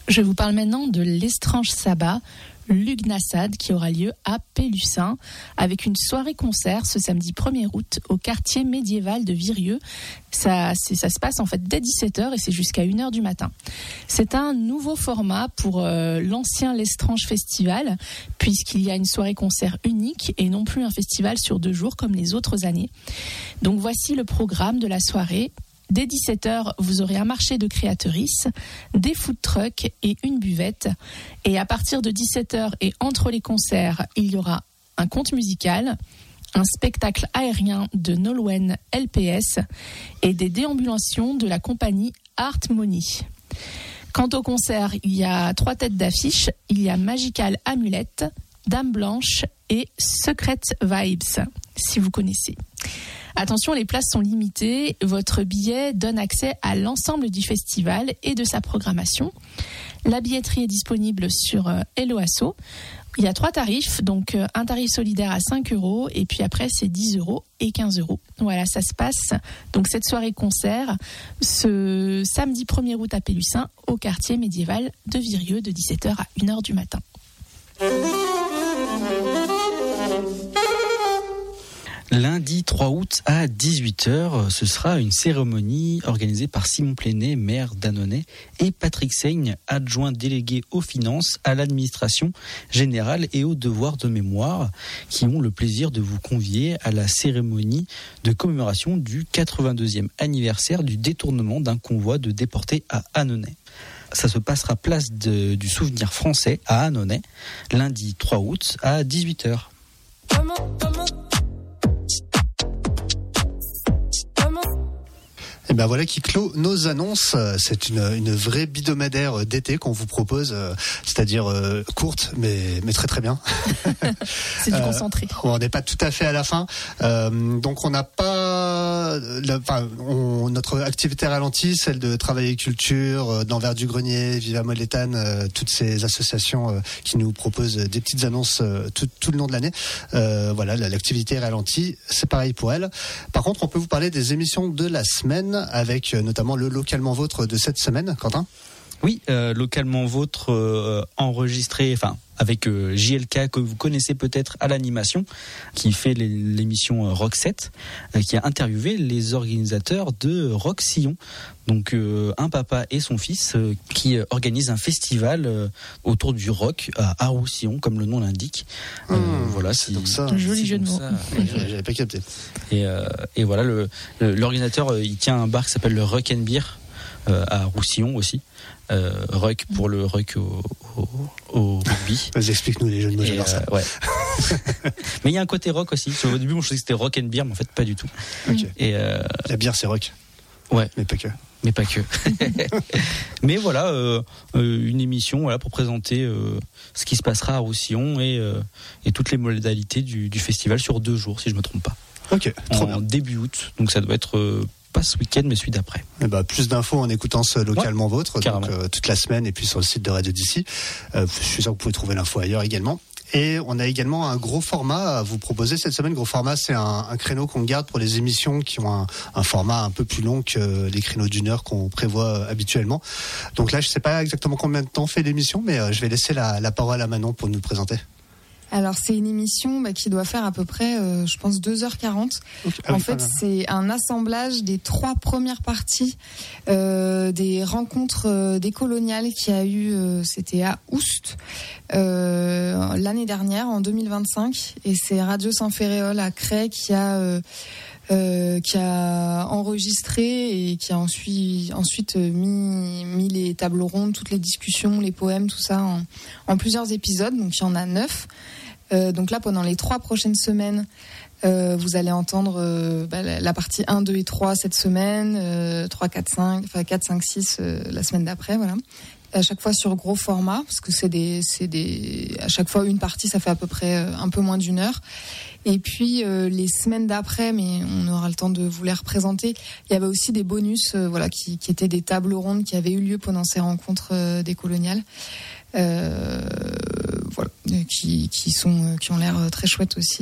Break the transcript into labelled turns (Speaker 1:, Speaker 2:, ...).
Speaker 1: Je vous parle maintenant de l'Estrange Sabbat, Lughnasadh, qui aura lieu à Pélussin, avec une soirée-concert ce samedi 1er août au quartier médiéval de Virieu. Ça se passe en fait dès 17h et c'est jusqu'à 1h du matin. C'est un nouveau format pour l'ancien L'Estrange Festival, puisqu'il y a une soirée-concert unique et non plus un festival sur 2 jours comme les autres années. Donc voici le programme de la soirée. Dès 17h, vous aurez un marché de créatrices, des food trucks et une buvette. Et à partir de 17h et entre les concerts, il y aura un conte musical, un spectacle aérien de Nolwenn LPS et des déambulations de la compagnie Art Money. Quant au concert, il y a 3 têtes d'affiche. Il y a Magical Amulette, Dame Blanche et Secret Vibes, si vous connaissez. Attention, les places sont limitées. Votre billet donne accès à l'ensemble du festival et de sa programmation. La billetterie est disponible sur Hello Asso. Il y a 3 tarifs, donc un tarif solidaire à 5 € et puis après c'est 10 € et 15 €. Voilà, ça se passe. Donc cette soirée concert ce samedi 1er août à Pélussin au quartier médiéval de Virieu de 17h à 1h du matin.
Speaker 2: Lundi 3 août à 18h, ce sera une cérémonie organisée par Simon Plénet, maire d'Annonay, et Patrick Seigne, adjoint délégué aux finances, à l'administration générale et aux devoirs de mémoire, qui ont le plaisir de vous convier à la cérémonie de commémoration du 82e anniversaire du détournement d'un convoi de déportés à Annonay. Ça se passera place du Souvenir français à Annonay, lundi 3 août à 18h.
Speaker 3: Et ben voilà qui clôt nos annonces. C'est une vraie bidomadaire d'été qu'on vous propose, c'est-à-dire courte mais très très bien.
Speaker 1: C'est du concentré.
Speaker 3: On n'est pas tout à fait à la fin, donc on n'a pas, notre activité ralentie, celle de Travail et Culture, d'Envers du Grenier, Viva Molétane, toutes ces associations qui nous proposent des petites annonces tout le long de l'année. Voilà, l'activité est ralentie, c'est pareil pour elle. Par contre, on peut vous parler des émissions de la semaine, avec notamment le Localement Vôtre de cette semaine, Quentin.
Speaker 2: Oui, Localement Vôtre enregistré, avec JLK que vous connaissez peut-être à l'animation, qui fait l'émission Rock 7, qui a interviewé les organisateurs de Rock Sillon. Donc un papa et son fils qui organisent un festival autour du rock à Roussillon, comme le nom l'indique. Voilà,
Speaker 3: c'est donc ça.
Speaker 1: Un joli jeu de mots.
Speaker 3: J'avais pas capté.
Speaker 2: Et voilà, l'organisateur, il tient un bar qui s'appelle le Rock and Beer à Roussillon aussi. Rock pour le rock au rugby.
Speaker 3: Vas-y, explique-nous les jeux de mots, j'adore ça.
Speaker 2: Ouais. Mais il y a un côté rock aussi. Au début, moi, je pensais que c'était rock and beer, mais en fait, pas du tout.
Speaker 3: Okay.
Speaker 2: Et
Speaker 3: la bière, c'est rock.
Speaker 2: Ouais.
Speaker 3: Mais pas que.
Speaker 2: Mais voilà, une émission pour présenter ce qui se passera à Roussillon et toutes les modalités du festival sur 2 jours, si je me trompe pas.
Speaker 3: Ok, trop bien.
Speaker 2: Début août, donc ça doit être pas ce week-end, mais celui d'après.
Speaker 3: Et plus d'infos en écoutant ce Localement Vôtre,
Speaker 2: carrément.
Speaker 3: Donc toute la semaine, et puis sur le site de Radio d'ici. Je suis sûr que vous pouvez trouver l'info ailleurs également. Et on a également un gros format à vous proposer cette semaine. Gros format, c'est un créneau qu'on garde pour les émissions qui ont un format un peu plus long que les créneaux d'1 heure qu'on prévoit habituellement. Donc là, je sais pas exactement combien de temps fait l'émission, mais je vais laisser la parole à Manon pour nous le présenter.
Speaker 4: Alors c'est une émission qui doit faire à peu près, je pense, 2h40. Okay. En fait, c'est un assemblage des 3 premières parties des rencontres décoloniales qu'il y a eu, c'était à Oust, l'année dernière, en 2025. Et c'est Radio Saint-Ferréol à Crest qui a enregistré et qui a ensuite mis les tables rondes, toutes les discussions, les poèmes, tout ça en plusieurs épisodes. Donc il y en a 9. Donc là, pendant les 3 prochaines semaines, vous allez entendre la partie 1, 2 et 3 cette semaine, 3, 4, 5, 6 la semaine d'après, voilà. À chaque fois sur gros format, parce que à chaque fois une partie, ça fait à peu près un peu moins d'1 heure. Et puis les semaines d'après, mais on aura le temps de vous les représenter, il y avait aussi des bonus qui étaient des tables rondes qui avaient eu lieu pendant ces rencontres décoloniales. Qui ont l'air très chouettes aussi.